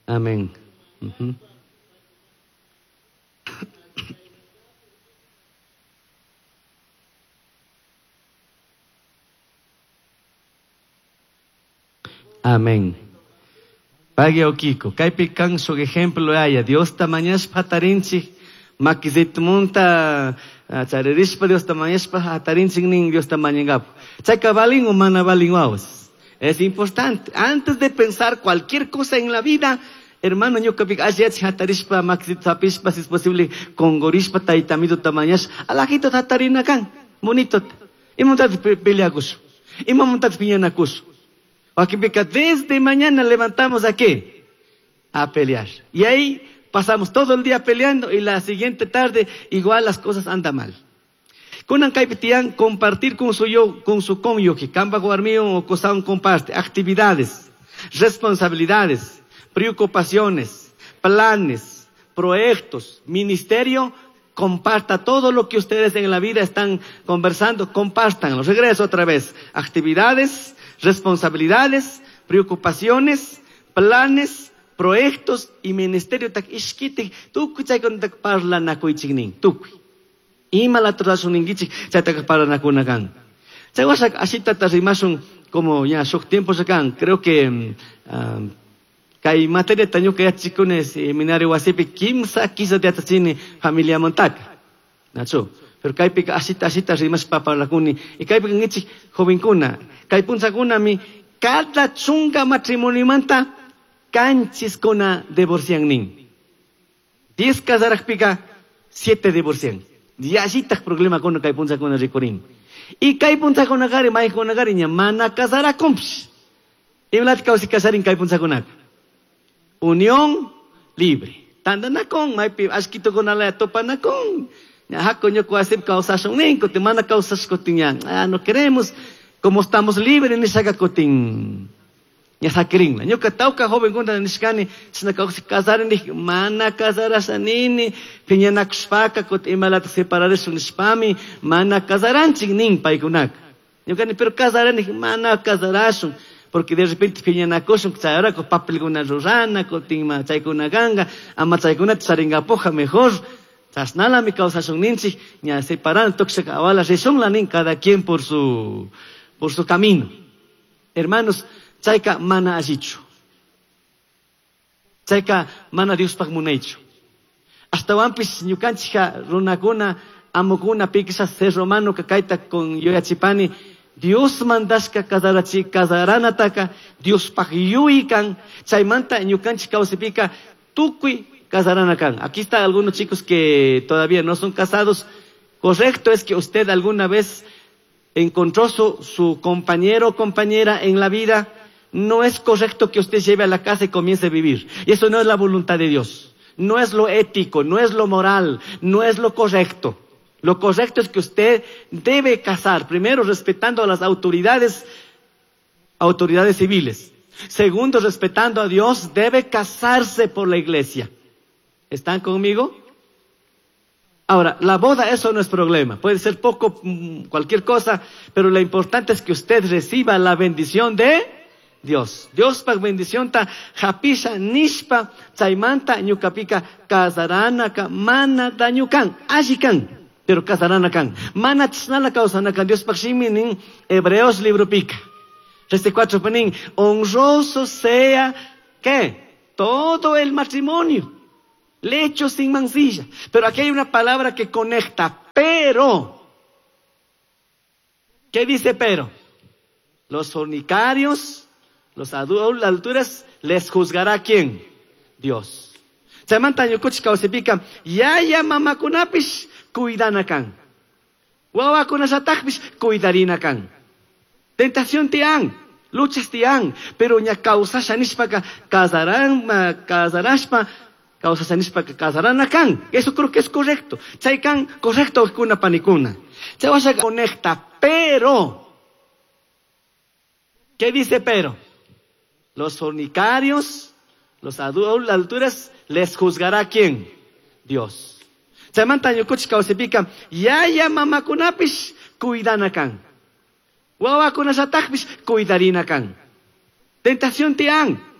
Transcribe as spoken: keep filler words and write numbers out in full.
Amén. Uh-huh. Amén. Pague o Kiko. Kaipi kan su ejemplo haya. Dios tamañas patarinchi. Makizit munta. Charerispa Dios tamañas patarinchi ning Dios tamañangap. Chaika balin o mana balin waos. Es importante. Antes de pensar cualquier cosa en la vida, hermano, yo capik ajet hatarispa makizit tapispa si es posible con gorispa taitamido tamañas. Alajito tatarina kan. Bonito. Imuntat peleagus. Imuntat piñanakus. Aquí desde mañana levantamos a qué? A pelear. Y ahí pasamos todo el día peleando y la siguiente tarde igual las cosas andan mal. Kunan kaipitian compartir con su yo, con su cónyuge, camba guarmío o cosaun comparte, actividades, responsabilidades, preocupaciones, planes, proyectos, ministerio, comparta todo lo que ustedes en la vida están conversando, compártanlo. Regreso otra vez. Actividades, responsabilidades, preocupaciones, planes, proyectos y ministerio. Tak iskite, tu kuchay kon tak parla na kuichigning, tu. Ima la trasuningichik, chay tak parla na kunagan. Chay wasak asita tasimasun como ya sok tiempo sakan. Creo que um, kay materia tanyo kaya chikunes seminario wasipi kimsa kisa de atasini familia montaka. Nacho. Pero kay pika asita asita rimas papalakuni. Y kay pika ngichi joven kuna. Kay punsa kuna mi cada chunga matrimonio manta canchis kuna divorcian nin. Diez casarak pika siete divorcian. Y así tak problema kuna kay punsa kuna rikorin. Y kay punsa kuna gari mai kuna gari nya mana casara komps. Y melat kau si casarin kay punsa kuna. Unión libre. Tanda na kong mai pi askito kuna la topa na kong. Hako nyo kuasip kausasyon nin, kote mana kausas koting yan. Ah, no queremos, como estamos libres, ni saga koting. Ya sakiring la. Nyo katao ka joven kunda nishkani, sina kausi kasarin ni, mana kasara sa nini, pinya nakspaka kote imalat separare su nispami, mana kasaran ching nin paikunak. Nyo kani, pero kasaran ni, mana kasarasun. Porque de repente pinya nakosun, ksayara ko papel kuna rurana, koting ma chay kuna ganga, ama chay kuna tsaringapoja mejor. Tasnala mi causa son ninchi, ya separan toxic avala, son la nin cada quien por su, por su camino. Hermanos, chaika mana ajichu. Chaika mana Dios pagmunecho. Hasta wampis ñukanchika runakuna, amukuna pikisa ser romano kakaita con yoyachipani, Dios mandaska kazarachi kazaranataka, Dios pagyuikan, chaymanta ñukanchika usipika, tukui, casaranakan. Aquí están algunos chicos que todavía no son casados. Correcto es que usted alguna vez encontró su, su compañero o compañera en la vida. No es correcto que usted lleve a la casa y comience a vivir. Y eso no es la voluntad de Dios. No es lo ético, no es lo moral, no es lo correcto. Lo correcto es que usted debe casar, primero respetando a las autoridades, autoridades civiles. Segundo, respetando a Dios, debe casarse por la iglesia. ¿Están conmigo? Ahora, la boda, eso no es problema. Puede ser poco, cualquier cosa, pero lo importante es que usted reciba la bendición de Dios. Dios pa bendición ta japisha nishpa chaymanta ñukapika kasaranaka mana dañukan ashikan, pero kasaranaka mana tsnala kausanakan. Dios pa shiminin Hebreos libro pica treinta y cuatro penin honroso sea ¿qué? Todo el matrimonio. Lecho sin mancilla. Pero aquí hay una palabra que conecta. Pero. ¿Qué dice pero? Los fornicarios, los adúlteros, les juzgará ¿quién? Dios. Samantha yukuchika osipika. Ya ya mama kunapish cuidanakan. Wawa kunasatakpish cuidarinakan. Tentación tiang. Luchas tiang. Pero ña causa shanishpaka casarán, casarashpa. Causa sanispa que casarán acá. Eso creo que es correcto. Chaykan, correcto, kuna panicuna. Se va a conecta, pero. ¿Qué dice pero? Los fornicarios, los adúlteros, les juzgará ¿quién? Dios. Se mantan yukuchika osipika. Ya ya mamakunapish cuidanakan. Wawa kunasatakpish cuidarinakan. Tentación tiang.